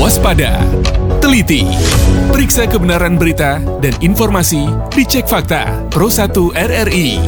Waspada, teliti, periksa kebenaran berita dan informasi di Cek Fakta Pro 1 RRI.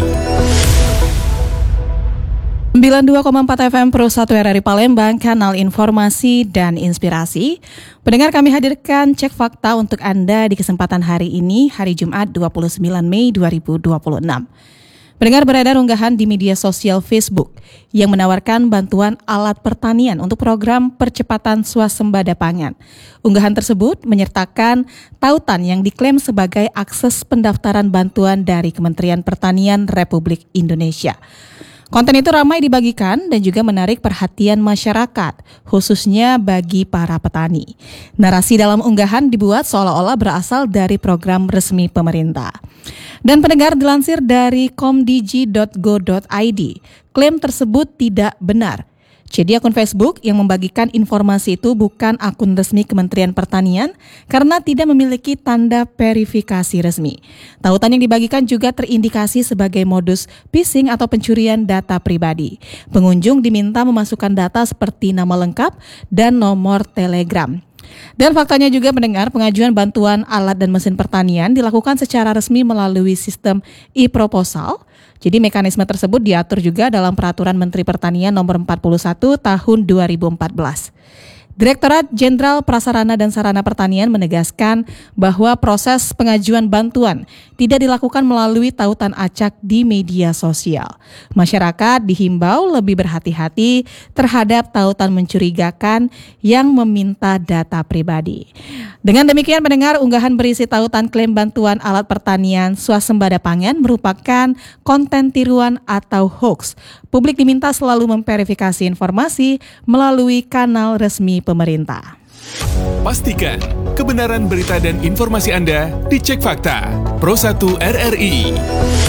92,4 FM Pro 1 RRI Palembang, kanal informasi dan inspirasi. Pendengar, kami hadirkan Cek Fakta untuk Anda di kesempatan hari ini, hari Jumat 29 Mei 2026. Pendengar, beredar unggahan di media sosial Facebook yang menawarkan bantuan alat pertanian untuk program percepatan swasembada pangan. Unggahan tersebut menyertakan tautan yang diklaim sebagai akses pendaftaran bantuan dari Kementerian Pertanian Republik Indonesia. Konten itu ramai dibagikan dan juga menarik perhatian masyarakat, khususnya bagi para petani. Narasi dalam unggahan dibuat seolah-olah berasal dari program resmi pemerintah. Dan pendengar, dilansir dari komdigi.go.id, klaim tersebut tidak benar. Jadi akun Facebook yang membagikan informasi itu bukan akun resmi Kementerian Pertanian karena tidak memiliki tanda verifikasi resmi. Tautan yang dibagikan juga terindikasi sebagai modus phishing atau pencurian data pribadi. Pengunjung diminta memasukkan data seperti nama lengkap dan nomor Telegram. Dan faktanya juga, pendengar, pengajuan bantuan alat dan mesin pertanian dilakukan secara resmi melalui sistem e-proposal. Jadi mekanisme tersebut diatur juga dalam Peraturan Menteri Pertanian Nomor 41 Tahun 2014. Direktorat Jenderal Prasarana dan Sarana Pertanian menegaskan bahwa proses pengajuan bantuan tidak dilakukan melalui tautan acak di media sosial. Masyarakat dihimbau lebih berhati-hati terhadap tautan mencurigakan yang meminta data pribadi. Dengan demikian, pendengar, unggahan berisi tautan klaim bantuan alat pertanian swasembada pangan merupakan konten tiruan atau hoax. Publik diminta selalu memverifikasi informasi melalui kanal resmi pemerintah. Pastikan kebenaran berita dan informasi Anda di Cek Fakta Pro 1 RRI.